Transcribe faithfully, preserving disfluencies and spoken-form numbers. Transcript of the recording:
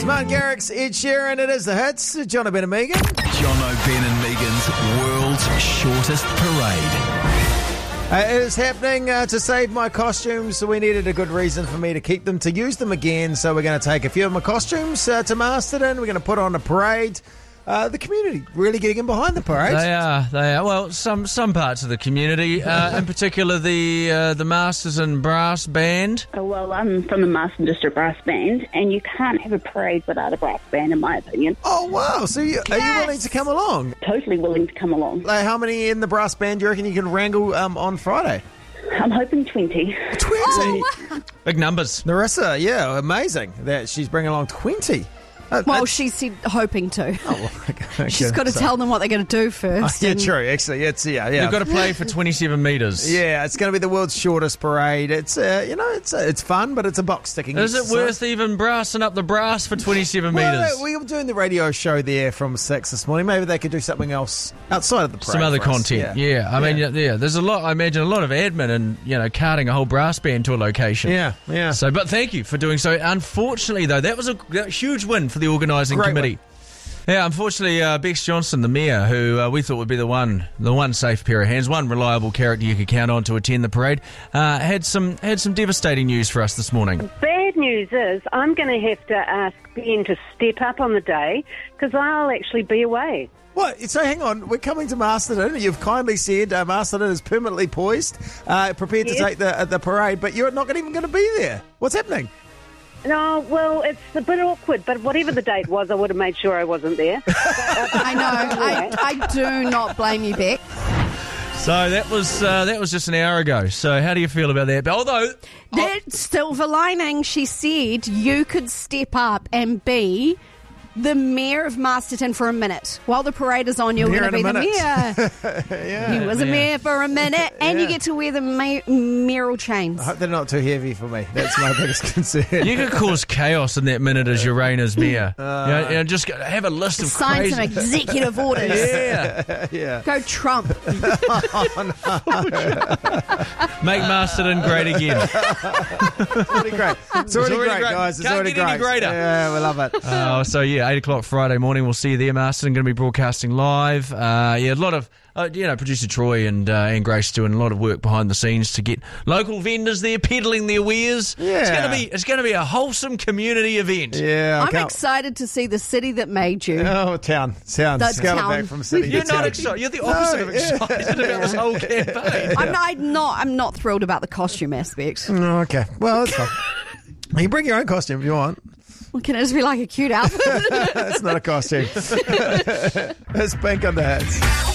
Martin Garrix, Ed Sheeran, it is the hits. John O'Ben and Megan. John O'Ben and Megan's world's shortest parade. Uh, it is happening uh, to save my costumes, so we needed a good reason for me to keep them, to use them again. So we're going to take a few of my costumes uh, to Masterton. We're going to put on a parade. Uh, the community really getting in behind the parade. They are, they are. Well, some some parts of the community, uh, in particular the uh, the Masterton Brass Band. Oh, well, I'm from the Masterton District Brass Band, and you can't have a parade without a brass band, in my opinion. Oh, wow. So you, are you willing to come along? Totally willing to come along. Like, how many in the brass band do you reckon you can wrangle um, on Friday? I'm hoping twenty. twenty? Oh, wow. Big numbers. Narissa, yeah, amazing that she's bringing along twenty. Uh, Well, uh, she said hoping to. Oh, well, okay. She's got to So- tell them what they're going to do first. Oh, yeah, and- true. Actually, it's yeah, yeah. You've got to play for twenty-seven metres. Yeah, it's going to be the world's shortest parade. It's uh, you know, it's uh, it's fun, but it's a box sticking. Is it exercise. worth even brassing up the brass for twenty-seven Well, metres? uh, we were doing the radio show there from six this morning. Maybe they could do something else outside of the parade. Some other for us. content, yeah. I mean, yeah. yeah, there's a lot. I imagine a lot of admin and you know, carting a whole brass band to a location. yeah, yeah. So, but thank you for doing so. Unfortunately, though, that was a, a huge win for the organising Great committee. win. Yeah, unfortunately, uh, Bex Johnson, the mayor, who uh, we thought would be the one, the one safe pair of hands, one reliable character you could count on to attend the parade, uh, had some had some devastating news for us this morning. Bad news is I'm going to have to ask Ben to step up on the day because I'll actually be away. What? So hang on, we're coming to Masterton. You've kindly said uh, Masterton is permanently poised, uh, prepared Yes. to take the uh, the parade, but you're not even going to be there. What's happening? No, well, it's a bit awkward, but whatever the date was, I would have made sure I wasn't there. I know. I, I do not blame you, Beck. So that was uh, that was just an hour ago. So how do you feel about that? But although That silver lining, she said you could step up and be the mayor of Masterton for a minute. While the parade is on, you're Mayor going to be in a the minute. mayor. yeah. He was a Yeah. mayor for a minute, and you Yeah. get to wear the ma- mayoral chains. I hope they're not too heavy for me. That's my biggest concern. you could cause chaos in that minute as your reign as mayor. you, know, you know, just go- have a list of Sign crazy. some executive orders. Yeah, yeah. Go Trump. make Masterton great again. It's already great. It's already, already great, great. guys. It's Can't already get any great. greater. Yeah, we love it. Oh, so yeah, eight o'clock Friday morning. We'll see you there, Masterton. Going to be broadcasting live. Uh, yeah, a lot of uh, you know, producer Troy and uh, and Grace doing a lot of work behind the scenes to get local vendors there peddling their wares. Yeah. It's going to be it's going to be a wholesome community event. Yeah, I I'm can't- excited to see the city that made you. Oh, town, town, The scale town. it back from city You're to not town. excited. You're the opposite No, of yeah. excited about this whole campaign. I'm not, I'm not. I'm not thrilled about the costume aspect. Oh, okay, well, that's fine. You can bring your own costume if you want. Well, can it just be like a cute outfit? It's not a costume. It's pink on the hats.